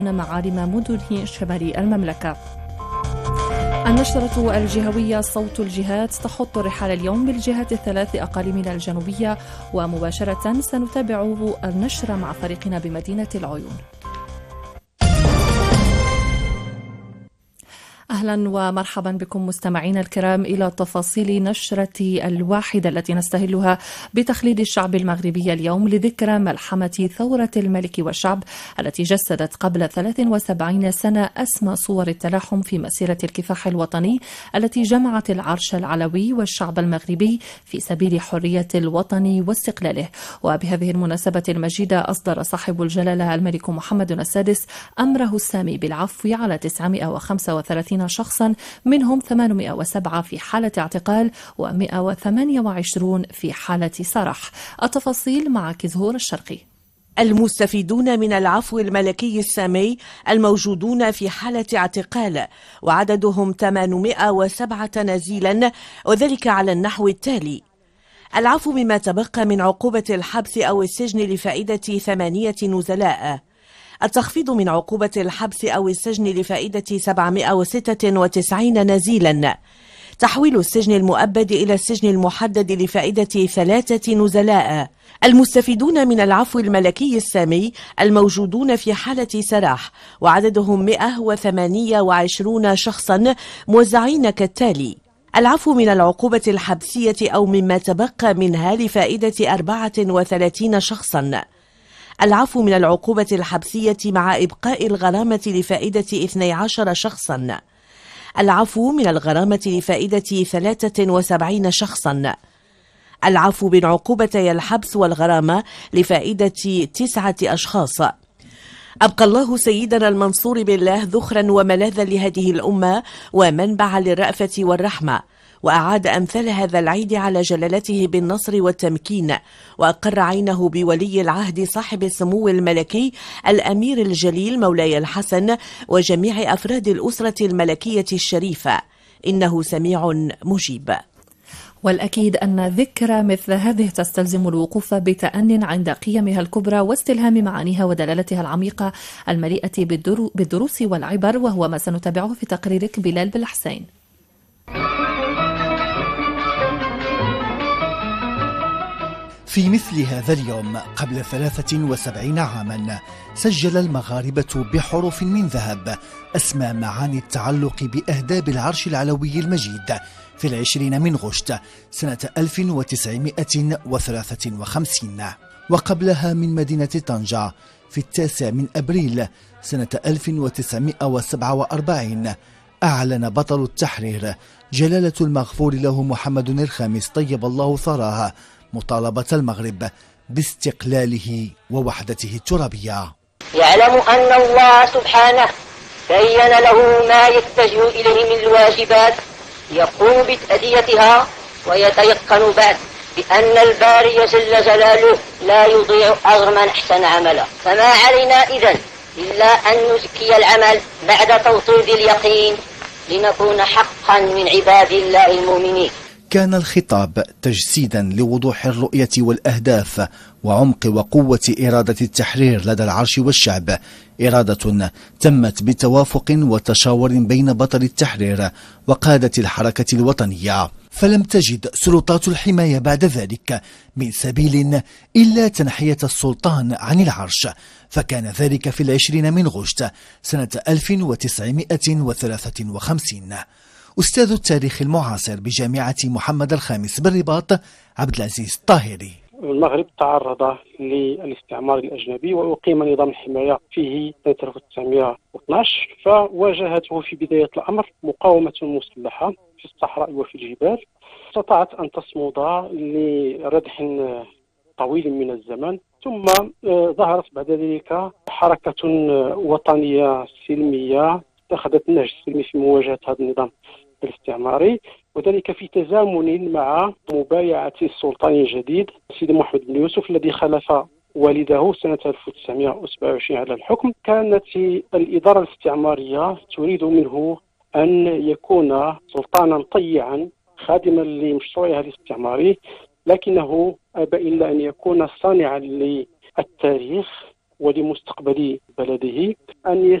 معالم مدن شمال المملكة. النشرة الجهوية صوت الجهات تخط رحال اليوم بالجهات الثلاث أقاليمنا الجنوبية، ومباشرة سنتابع النشر مع فريقنا بمدينة العيون. أهلا ومرحبا بكم مستمعينا الكرام إلى تفاصيل نشرة الواحدة التي نستهلها بتخليد الشعب المغربي اليوم لذكرى ملحمة ثورة الملك والشعب التي جسدت قبل 73 سنة أسمى صور التلاحم في مسيرة الكفاح الوطني التي جمعت العرش العلوي والشعب المغربي في سبيل حرية الوطن واستقلاله. وبهذه المناسبة المجيدة أصدر صاحب الجلالة الملك محمد السادس أمره السامي بالعفو على 935 شخصا، منهم 807 في حالة اعتقال و128 في حالة سرح. التفاصيل مع كزهور الشرقي. المستفيدون من العفو الملكي السامي الموجودون في حالة اعتقال وعددهم 807 نزيلا، وذلك على النحو التالي: العفو مما تبقى من عقوبة الحبس أو السجن لفائدة 8 نزلاء، التخفيض من عقوبة الحبس أو السجن لفائدة 796 نزيلا، تحويل السجن المؤبد إلى السجن المحدد لفائدة 3 نزلاء. المستفيدون من العفو الملكي السامي الموجودون في حالة سراح وعددهم 128 شخصا موزعين كالتالي: العفو من العقوبة الحبسية أو مما تبقى منها لفائدة 34 شخصا، العفو من العقوبة الحبسية مع إبقاء الغرامة لفائدة 12 شخصا، العفو من الغرامة لفائدة 73 شخصا، العفو من عقوبتي الحبس والغرامة لفائدة 9 أشخاص. أبقى الله سيدنا المنصور بالله ذخرا وملاذا لهذه الأمة ومنبعا للرأفة والرحمة، وأعاد أمثال هذا العيد على جلالته بالنصر والتمكين، وأقر عينه بولي العهد صاحب السمو الملكي الأمير الجليل مولاي الحسن وجميع أفراد الأسرة الملكية الشريفة، إنه سميع مجيب. والأكيد أن ذكرى مثل هذه تستلزم الوقوف بتأن عند قيمها الكبرى واستلهام معانيها ودلالتها العميقة المليئة بالدروس والعبر، وهو ما سنتابعه في تقريرك بلال بالحسين. في مثل هذا اليوم قبل 73 عاما سجل المغاربة بحروف من ذهب أسمى معاني التعلق بأهداب العرش العلوي المجيد في 20 من غشت سنة 1953، وقبلها من مدينة طنجة في 9 من أبريل سنة 1947 أعلن بطل التحرير جلالة المغفور له محمد الخامس طيب الله ثراه مطالبة المغرب باستقلاله ووحدته الترابية. يعلم أن الله سبحانه بين له ما يتجه إليه من الواجبات يقوم بتأديتها، ويتيقن بعد بأن الباري جل جلاله لا يضيع أجر من أحسن عملا، فما علينا إذن إلا أن نزكي العمل بعد توطيد اليقين لنكون حقا من عباد الله المؤمنين. كان الخطاب تجسيدا لوضوح الرؤية والأهداف وعمق وقوة إرادة التحرير لدى العرش والشعب، إرادة تمت بتوافق وتشاور بين بطل التحرير وقادة الحركة الوطنية، فلم تجد سلطات الحماية بعد ذلك من سبيل إلا تنحية السلطان عن العرش، فكان ذلك في 20 من غشت سنة 1953. أستاذ التاريخ المعاصر بجامعة محمد الخامس بالرباط عبد العزيز الطاهري: المغرب تعرض للاستعمار الأجنبي وأقيم نظام الحماية فيه سنة 1912، فواجهته في بداية الأمر مقاومة مسلحة في الصحراء وفي الجبال، استطاعت أن تصمد لردح طويل من الزمن، ثم ظهرت بعد ذلك حركة وطنية سلمية اتخذت النهج السلمي في مواجهة هذا النظام الاستعماري، وذلك في تزامن مع مبايعة السلطان الجديد سيدي محمد بن يوسف الذي خلف والده سنة 1927 على الحكم. كانت الإدارة الاستعمارية تريد منه أن يكون سلطانا طيعا خادما لمشروعها الاستعماري، لكنه أبى إلا أن يكون صانعا للتاريخ ولمستقبل بلده أن